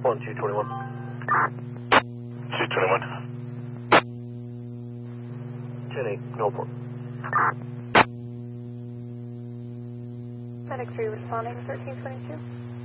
1221. 221. 10-8, no port. Medic 3 responding to 1322.